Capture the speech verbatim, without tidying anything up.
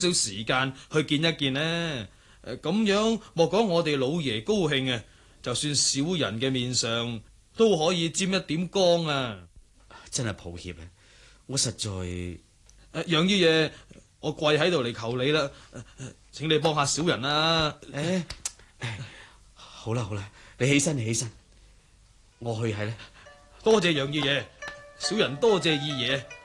少時間去見一見呢？誒，咁樣莫講我哋老爺高興啊，就算小人嘅面上都可以沾一點光啊！ 真係抱歉啊，我實在誒， 楊姨爺，我跪喺度嚟求你啦，請你幫下小人啊！ 誒，好啦好啦，你起身你起身，我去係咧。 多謝楊姨爺，小人多謝二爺。